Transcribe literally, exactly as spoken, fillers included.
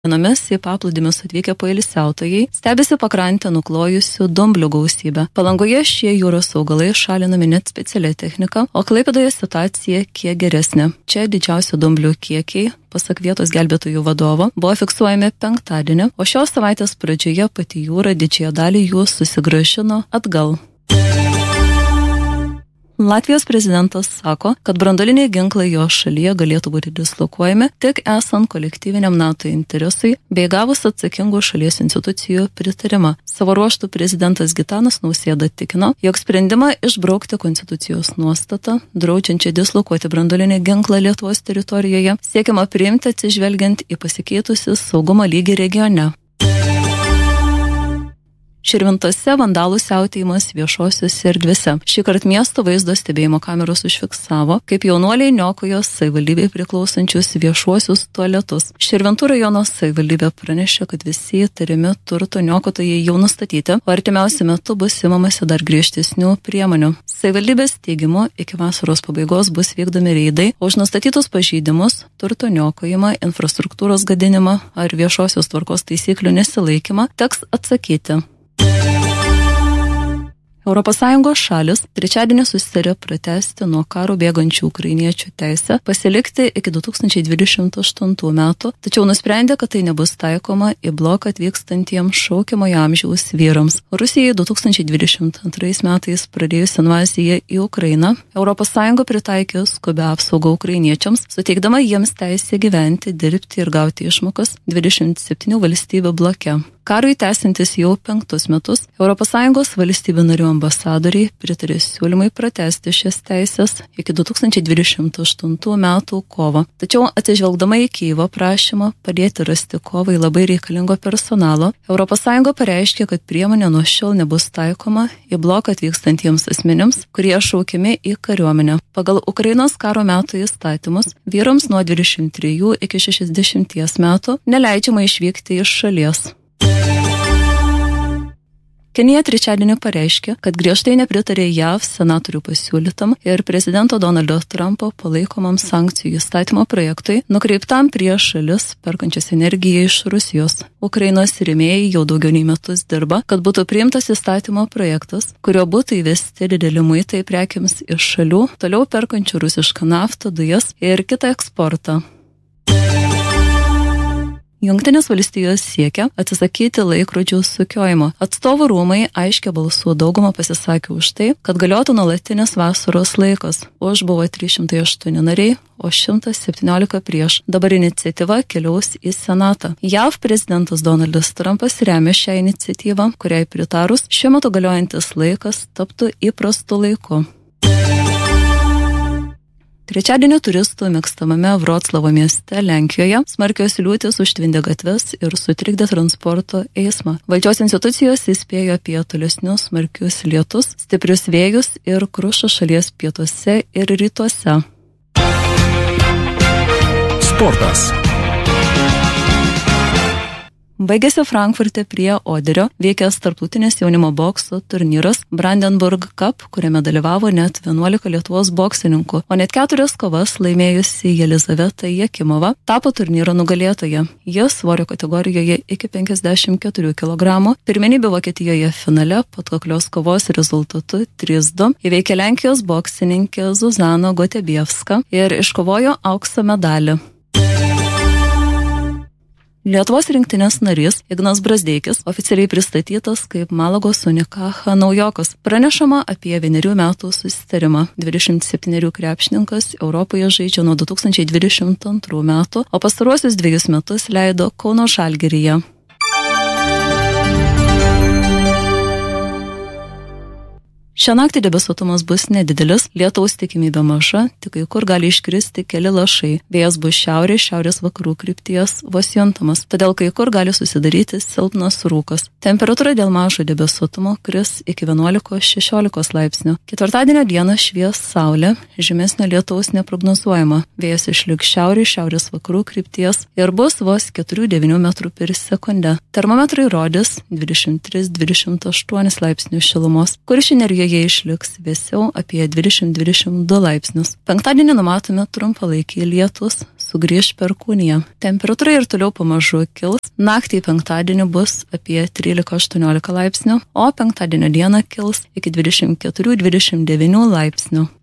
Dienomis į paplūdimius atvykę poilsiautojai stebisi pakrantę nuklojusių dumblių gausybę. Palangoje šie jūros augalai šalinami net specialia technika, o Klaipėdoje situacija kiek geresnė. Čia didžiausi dumblių kiekiai, pasak vietos gelbėtojų vadovo, buvo fiksuojami penktadienį, o šios savaitės pradžioje pati jūra didžiąją dalį jų susigrąžino atgal. Latvijos prezidentas sako, kad branduoliniai ginklai jo šalyje galėtų būti dislokuojami tik esant kolektyviniam NATO interesui bei gavus atsakingų šalies institucijų pritarimą. Savo ruožtu prezidentas Gitanas Nausėda tikino, jog sprendimą išbraukti konstitucijos nuostatą, draudžiančią dislokuoti branduolinį ginklą Lietuvos teritorijoje, siekiama priimti atsižvelgiant į pasikeitusių saugumo lygį regione. Širvintose vandalų siautėjimas viešosiuose erdvėse. Šįkart miesto vaizdo stebėjimo kameros užfiksavo, kaip jaunuoliai niokojo savivaldybei priklausančius viešuosius tualetus. Širvintų rajono savivaldybė pranešė, kad visi įtariami turto niokotojai jau nustatyti, o artimiausiu metu bus imamasi dar griežtesnių priemonių. Savivaldybės teigimu, iki vasaros pabaigos bus vykdomi reidai, o už nustatytus pažeidimus, turto niokojimą, infrastruktūros gadinimą ar viešosios tvarkos taisyklių nesilaikymą teks atsakyti. Europos Sąjungos šalis trečiadienį susitarė pratęsti nuo karo bėgančių ukrainiečių teisę pasilikti iki du tūkstančiai dvidešimt aštuntų metų, tačiau nusprendė, kad tai nebus taikoma į bloką atvykstantiems šaukiamojo amžiaus vyrams. Rusijai du tūkstančiai dvidešimt antrais metais pradėjus invaziją į Ukrainą, Europos Sąjunga pritaikė skubią apsaugą ukrainiečiams, suteikdama jiems teisę gyventi, dirbti ir gauti išmokas dvidešimt septynių valstybių bloke. Karui tęsiantis jau penktus metus, Europos Sąjungos valstybių narių ambasadoriai pritarė siūlymai pratęsti šias teisės iki du tūkstančiai dvidešimt aštuntų metų kovo. Tačiau atsižvelgdama į Kijevo prašymą padėti rasti kovai labai reikalingo personalo, Europos Sąjunga pareiškė, kad priemonė nuo šiol nebus taikoma į bloką atvykstantiems asmenims, kurie šaukiami į kariuomenę. Pagal Ukrainos karo metų įstatymus vyrams nuo dvidešimt trejų iki šešiasdešimties metų neleidžiama išvykti iš šalies. Kenija trečiadienį pareiškė, kad griežtai nepritarė J A V senatorių pasiūlytam ir prezidento Donaldo Trumpo palaikomam sankcijų įstatymo projektui, nukreiptam prieš šalis perkančias energiją iš Rusijos. Ukrainos rėmėjai jau daugiau nei metus dirba, kad būtų priimtas įstatymo projektas, kurio būtų įvesti dideli muitai prekiams iš šalių, toliau perkančių rusišką naftą, dujas ir kitą eksportą. Jungtinės valstijos siekia atsisakyti laikrodžių sukiojimo. Atstovų rūmai aiškia balsų daugumą pasisakė už tai, kad galiotų nuolatinis vasaros laikas. Už buvo trys šimtai aštuoni nariai, o šimtas septyniolika prieš. Dabar iniciatyva keliaus į Senatą. J A V prezidentas Donaldas Trumpas remia šią iniciatyvą, kuriai pritarus šiuo metu galiojantis laikas taptų įprastu laiku. Trečiadienį turistų mėgstamame Vroclavo mieste Lenkijoje smarkios liūtys užtvindė gatves ir sutrikdė transporto eismą. Valdžios institucijos įspėjo apie tolesnius smarkius lietus, stiprius vėjus ir krušą šalies pietuose ir rytuose. Sportas. Baigėsi Frankfurte prie Oderio vykęs tarptautinės jaunimo bokso turnyras Brandenburg Cup, kuriame dalyvavo net vienuolika Lietuvos boksininkų, o net keturias kovas laimėjusi Jelizaveta Jakimova tapo turnyro nugalėtoja. Ji svorio kategorijoje iki penkiasdešimt keturių kilogramų pirmenybių Vokietijoje finale patkaklios kovos rezultatu trys du įveikė Lenkijos boksininkę Zuzaną Gotebievską ir iškovojo aukso medalį. Lietuvos rinktinės narys Ignas Brazdeikis oficialiai pristatytas kaip Malagos Unicaja naujokas. Pranešama apie vienerių metų susitarimą. dvidešimt septynerių krepšininkas Europoje žaidžia nuo du tūkstančiai dvidešimt antrų metų, o pastaruosius dviejus metus leido Kauno Žalgiryje. Šią naktį debesuotumas bus nedidelis, lietaus tikimybė maža, tik kai kur gali iškristi keli lašai. Vėjas bus šiaurės, šiaurės vakarų krypties vos juntamas, todėl kai kur gali susidaryti silpnas rūkas. Temperatūra dėl mažo debesuotumo kris iki vienuolikos šešiolikos laipsnių. Ketvirtadienio dieną švies saulė, žymesnio lietaus neprognozuojama. Vėjas išliks šiaurės, šiaurės vakarų krypties ir bus vos keturių devynių metrų per sekundę. Termometrai rodys dvidešimt tris dvidešimt aštuonis laipsnių šilumos. Kuršių nerijoje jie išliks vėsiau apie dvidešimt dvidešimt du laipsnius. Penktadienį numatome trumpalaikiai lietus sugrįž perkūnija. Temperatūra ir toliau pamažu kils. Naktį penktadienį bus apie trylika aštuoniolika laipsnių, o penktadienio dieną kils iki dvidešimt keturi dvidešimt devyni laipsnių.